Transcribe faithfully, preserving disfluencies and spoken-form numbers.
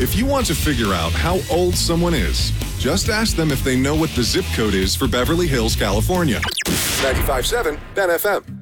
If you want to figure out how old someone is, just ask them if they know what the zip code is for Beverly Hills, California. ninety-five point seven Ben F M.